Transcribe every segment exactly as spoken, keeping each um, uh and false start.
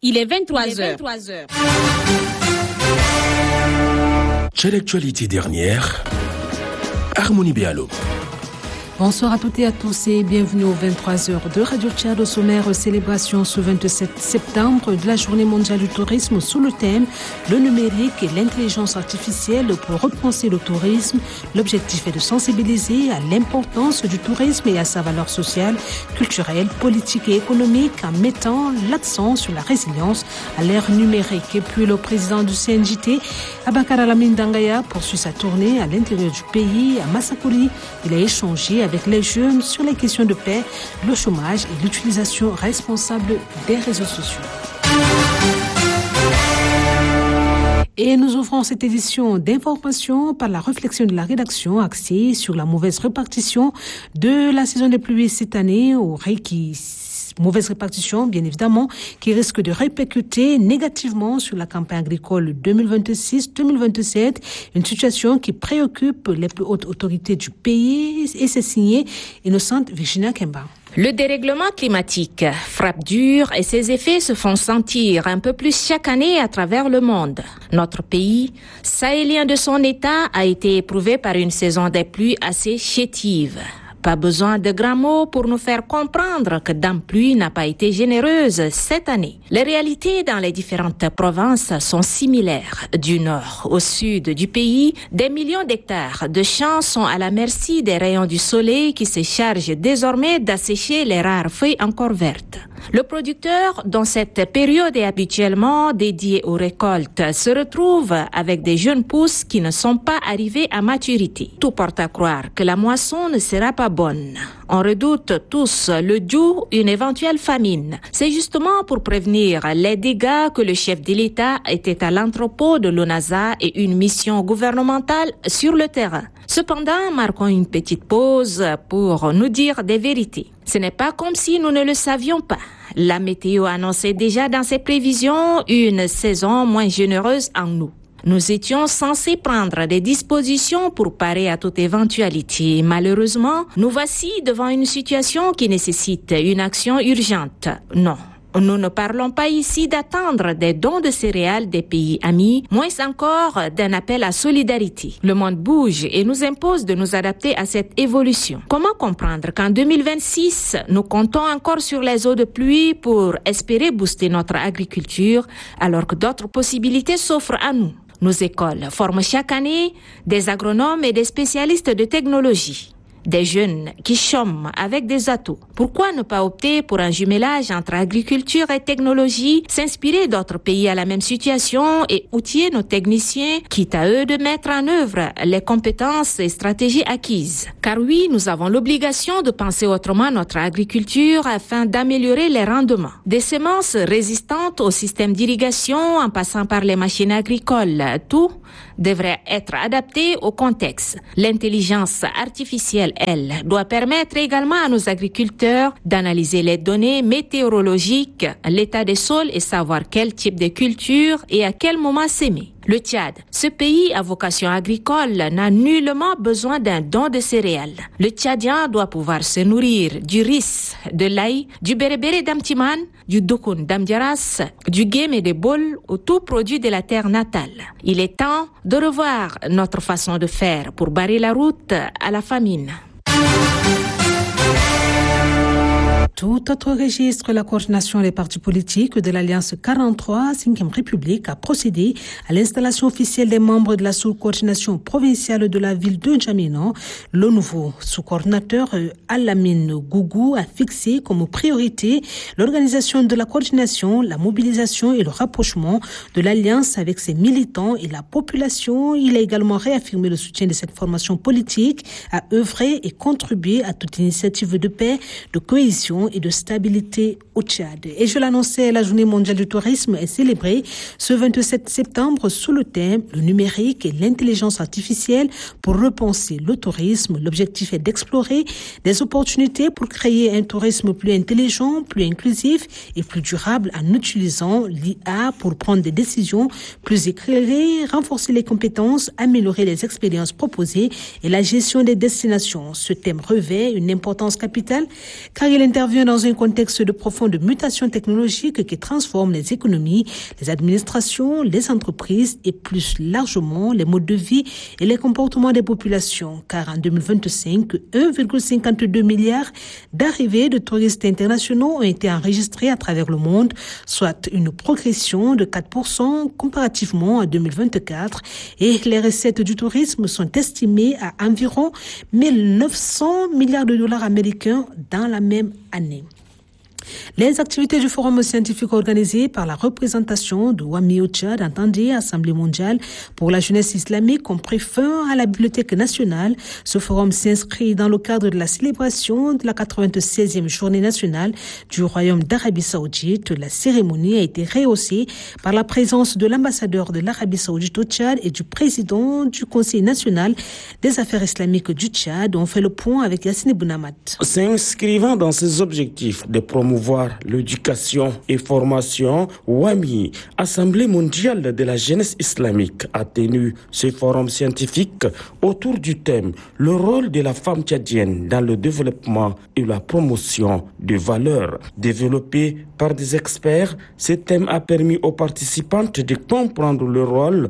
Il est vingt-trois heures. Quelle actualité dernière? Harmonie Béalo. Bonsoir à toutes et à tous et bienvenue aux vingt-trois heures de Radio Tchad. Au sommaire, célébration ce vingt-sept septembre de la Journée mondiale du tourisme sous le thème le numérique et l'intelligence artificielle pour repenser le tourisme. L'objectif est de sensibiliser à l'importance du tourisme et à sa valeur sociale, culturelle, politique et économique en mettant l'accent sur la résilience à l'ère numérique. Et puis le président du C N J T, Abakar Alamine Dangaya, poursuit sa tournée à l'intérieur du pays, à Massakouli. Il a échangé avec avec les jeunes sur les questions de paix, le chômage et l'utilisation responsable des réseaux sociaux. Et nous ouvrons cette édition d'information par la réflexion de la rédaction axée sur la mauvaise répartition de la saison des pluies cette année au Reiki. Mauvaise répartition, bien évidemment, qui risque de répercuter négativement sur la campagne agricole deux mille vingt-six deux mille vingt-sept, une situation qui préoccupe les plus hautes autorités du pays et c'est signé Innocente Virginia Kemba. Le dérèglement climatique frappe dur et ses effets se font sentir un peu plus chaque année à travers le monde. Notre pays, sahélien de son état, a été éprouvé par une saison des pluies assez chétive. Pas besoin de grands mots pour nous faire comprendre que Dame Pluie n'a pas été généreuse cette année. Les réalités dans les différentes provinces sont similaires. Du nord au sud du pays, des millions d'hectares de champs sont à la merci des rayons du soleil qui se chargent désormais d'assécher les rares feuilles encore vertes. Le producteur, dont cette période est habituellement dédiée aux récoltes, se retrouve avec des jeunes pousses qui ne sont pas arrivées à maturité. Tout porte à croire que la moisson ne sera pas bonne. On redoute tous le dû, une éventuelle famine. C'est justement pour prévenir les dégâts que le chef de l'État était à l'entrepôt de l'ONASA et une mission gouvernementale sur le terrain. Cependant, marquons une petite pause pour nous dire des vérités. Ce n'est pas comme si nous ne le savions pas. La météo annonçait déjà dans ses prévisions une saison moins généreuse en août. Nous étions censés prendre des dispositions pour parer à toute éventualité. Malheureusement, nous voici devant une situation qui nécessite une action urgente. Non. Nous ne parlons pas ici d'attendre des dons de céréales des pays amis, moins encore d'un appel à solidarité. Le monde bouge et nous impose de nous adapter à cette évolution. Comment comprendre qu'en deux mille vingt-six, nous comptons encore sur les eaux de pluie pour espérer booster notre agriculture, alors que d'autres possibilités s'offrent à nous? Nos écoles forment chaque année des agronomes et des spécialistes de technologie. Des jeunes qui chôment avec des atouts. Pourquoi ne pas opter pour un jumelage entre agriculture et technologie, s'inspirer d'autres pays à la même situation et outiller nos techniciens, quitte à eux de mettre en œuvre les compétences et stratégies acquises. Car oui, nous avons l'obligation de penser autrement notre agriculture afin d'améliorer les rendements. Des semences résistantes au système d'irrigation en passant par les machines agricoles, tout devrait être adapté au contexte. L'intelligence artificielle, elle, doit permettre également à nos agriculteurs d'analyser les données météorologiques, l'état des sols et savoir quel type de culture et à quel moment s'aimer. Le Tchad, ce pays à vocation agricole, n'a nullement besoin d'un don de céréales. Le Tchadien doit pouvoir se nourrir du riz, de l'ail, du bérébéré d'Amtiman, du doukoun d'Amdiaras, du guém et des boules, ou tout produit de la terre natale. Il est temps de revoir notre façon de faire pour barrer la route à la famine. Tout autre registre, la coordination des partis politiques de l'Alliance quarante-trois, cinquième République, a procédé à l'installation officielle des membres de la sous-coordination provinciale de la ville de N'Djamena. Le nouveau sous-coordinateur Alamine Gougou a fixé comme priorité l'organisation de la coordination, la mobilisation et le rapprochement de l'Alliance avec ses militants et la population. Il a également réaffirmé le soutien de cette formation politique à œuvrer et contribuer à toute initiative de paix, de cohésion et de stabilité au Tchad. Et je l'annonçais, la Journée mondiale du tourisme est célébrée ce vingt-sept septembre sous le thème le numérique et l'intelligence artificielle pour repenser le tourisme. L'objectif est d'explorer des opportunités pour créer un tourisme plus intelligent, plus inclusif et plus durable en utilisant l'I A pour prendre des décisions plus éclairées, renforcer les compétences, améliorer les expériences proposées et la gestion des destinations. Ce thème revêt une importance capitale car il intervient intervient dans un contexte de profonde mutation technologique qui transforme les économies, les administrations, les entreprises et plus largement les modes de vie et les comportements des populations. Car en deux mille vingt-cinq, un virgule cinquante-deux milliard d'arrivées de touristes internationaux ont été enregistrés à travers le monde, soit une progression de quatre pour cent comparativement à deux mille vingt-quatre. Et les recettes du tourisme sont estimées à environ mille neuf cents milliards de dollars américains dans la même année. Les activités du forum scientifique organisé par la représentation de W A M I au Tchad, entendue Assemblée mondiale pour la jeunesse islamique, ont pris fin à la Bibliothèque nationale. Ce forum s'inscrit dans le cadre de la célébration de la quatre-vingt-seizième journée nationale du Royaume d'Arabie Saoudite. La cérémonie a été rehaussée par la présence de l'ambassadeur de l'Arabie Saoudite au Tchad et du président du Conseil national des affaires islamiques du Tchad. On fait le point avec Yassine Bounamat. S'inscrivant dans ses objectifs de promouvoir l'éducation et formation, W A M I, Assemblée mondiale de la jeunesse islamique, a tenu ce forum scientifique autour du thème « Le rôle de la femme tchadienne dans le développement et la promotion de valeurs ». Développé par des experts, ce thème a permis aux participantes de comprendre le rôle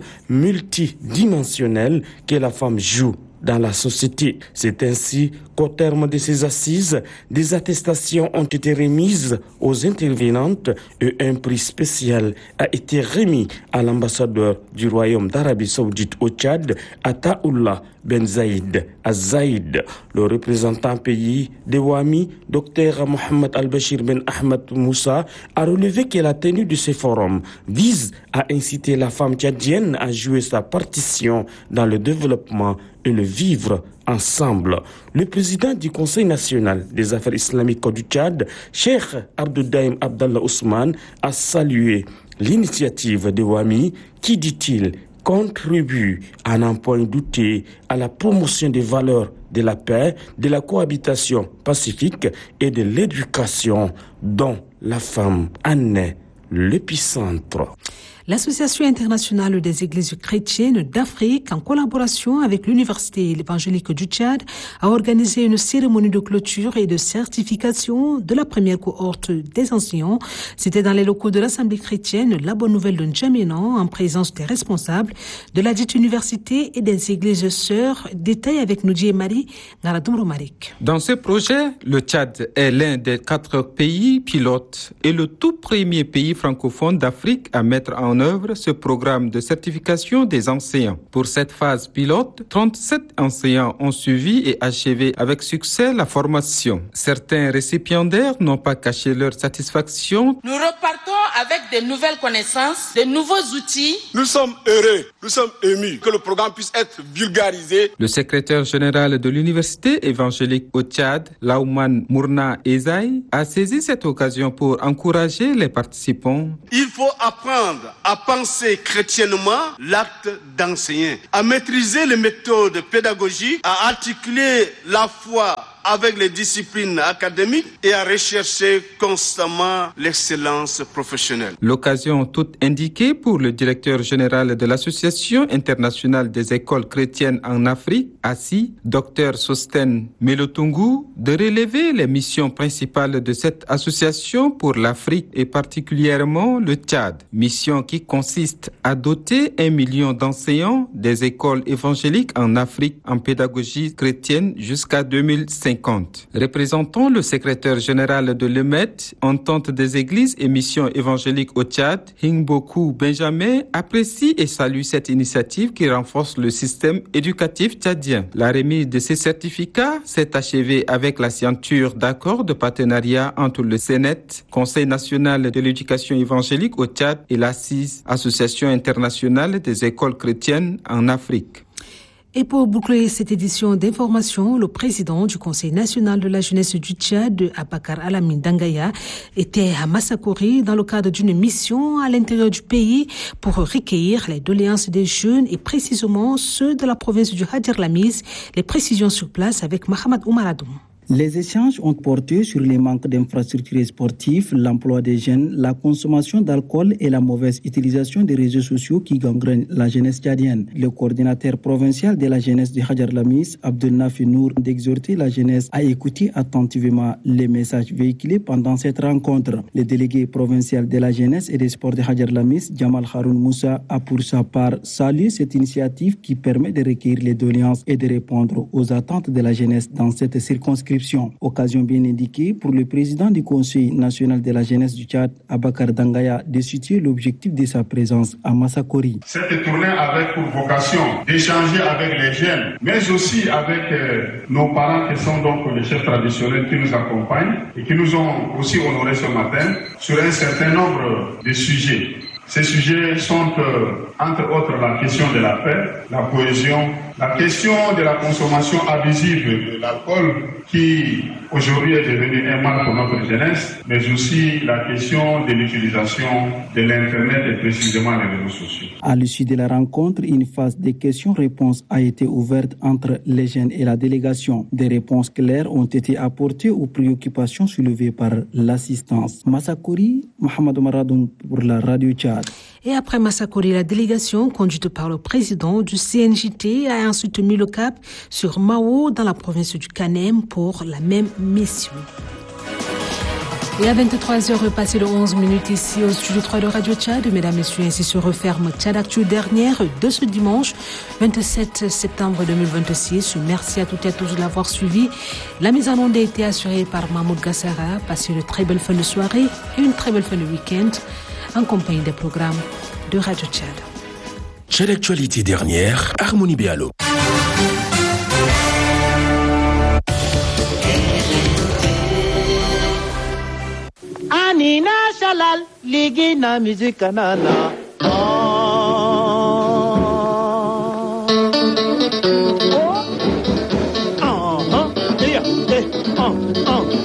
multidimensionnel que la femme joue dans la société. C'est ainsi qu'au terme de ces assises, des attestations ont été remises aux intervenantes et un prix spécial a été remis à l'ambassadeur du Royaume d'Arabie Saoudite au Tchad, Ataoullah Ben Zaïd Az-Zaïd. Le représentant pays de W A M I, Dr Mohamed Al-Bashir Ben Ahmed Moussa, a relevé que la tenue de ce forum vise à inciter la femme tchadienne à jouer sa partition dans le développement et le vivre ensemble. Le président du Conseil national des affaires islamiques du Tchad, Cheikh Abdoudaïm Abdallah Ousmane, a salué l'initiative de W A M I qui, dit-il, contribue à n'en point douter à la promotion des valeurs de la paix, de la cohabitation pacifique et de l'éducation dont la femme en est l'épicentre. L'Association internationale des églises chrétiennes d'Afrique, en collaboration avec l'Université évangélique du Tchad, a organisé une cérémonie de clôture et de certification de la première cohorte des enseignants. C'était dans les locaux de l'Assemblée chrétienne La Bonne Nouvelle de N'Djamena, en présence des responsables de la dite université et des églises sœurs. Détail avec Noudji et Marie Ngaradoum Marik. Dans ce projet, le Tchad est l'un des quatre pays pilotes et le tout premier pays francophone d'Afrique à mettre en œuvre ce programme de certification des enseignants. Pour cette phase pilote, trente-sept enseignants ont suivi et achevé avec succès la formation. Certains récipiendaires n'ont pas caché leur satisfaction. Nous repartons avec de nouvelles connaissances, de nouveaux outils. Nous sommes heureux, nous sommes émus que le programme puisse être vulgarisé. Le secrétaire général de l'Université évangélique au Tchad, Laouman Mourna Ezaï, a saisi cette occasion pour encourager les participants. Il faut apprendre à penser chrétiennement l'acte d'enseigner, à maîtriser les méthodes pédagogiques, à articuler la foi avec les disciplines académiques et à rechercher constamment l'excellence professionnelle. L'occasion toute indiquée pour le directeur général de l'Association internationale des écoles chrétiennes en Afrique, A S I, Dr Sosten Melotungu, de relever les missions principales de cette association pour l'Afrique et particulièrement le Tchad. Mission qui consiste à doter un million d'enseignants des écoles évangéliques en Afrique en pédagogie chrétienne jusqu'à deux mille cinquante. Représentant le secrétaire général de l'E M E T, Entente des églises et missions évangéliques au Tchad, Hingboku Benjamin, apprécie et salue cette initiative qui renforce le système éducatif tchadien. La remise de ces certificats s'est achevée avec la signature d'accords de partenariat entre le C N E T, Conseil national de l'éducation évangélique au Tchad, et l'A S I S, Association internationale des écoles chrétiennes en Afrique. Et pour boucler cette édition d'information, le président du Conseil national de la jeunesse du Tchad, Abakar Alamine Dangaya, était à Massakori dans le cadre d'une mission à l'intérieur du pays pour recueillir les doléances des jeunes et précisément ceux de la province du Hadir Lamiz. Les précisions sur place avec Mohamed Oumaradoum. Les échanges ont porté sur les manques d'infrastructures sportives, l'emploi des jeunes, la consommation d'alcool et la mauvaise utilisation des réseaux sociaux qui gangrènent la jeunesse tchadienne. Le coordinateur provincial de la jeunesse de Hadjar Lamis, Abdel Nafi Nour, d'exhorter la jeunesse à écouter attentivement les messages véhiculés pendant cette rencontre. Le délégué provincial de la jeunesse et des sports de Hadjar Lamis, Jamal Haroun Moussa, a pour sa part salué cette initiative qui permet de recueillir les doléances et de répondre aux attentes de la jeunesse dans cette circonscription. Occasion bien indiquée pour le président du Conseil national de la jeunesse du Tchad, Abakar Dangaya, de situer l'objectif de sa présence à Massakori. Cette tournée avait pour vocation d'échanger avec les jeunes, mais aussi avec euh, nos parents qui sont donc les chefs traditionnels qui nous accompagnent et qui nous ont aussi honorés ce matin sur un certain nombre de sujets. Ces sujets sont, euh, entre autres, la question de la paix, la cohésion, la question de la consommation abusive de l'alcool qui aujourd'hui est devenu un mal pour notre jeunesse, mais aussi la question de l'utilisation de l'Internet et précisément les réseaux sociaux. À l'issue de la rencontre, une phase de questions-réponses a été ouverte entre les jeunes et la délégation. Des réponses claires ont été apportées aux préoccupations soulevées par l'assistance. Massakori, Mohamed Maradoun pour la Radio Tchad. Et après Massakori, la délégation conduite par le président du C N J T a ensuite mis le cap sur Mao dans la province du Kanem pour la même mission. Et à vingt-trois heures passées de onze minutes ici au studio trois de Radio Tchad, mesdames et messieurs, ainsi se referme Tchad Actu dernière de ce dimanche vingt-sept septembre deux mille vingt-six. Merci à toutes et à tous de l'avoir suivi. La mise en onde a été assurée par Mahmoud Gassara. Passez une très belle fin de soirée et une très belle fin de week-end en compagnie des programmes de Radio Tchad. Tchad Actualité dernière, Harmonie Béalo. Anina Shalal, Ligi na musique nana.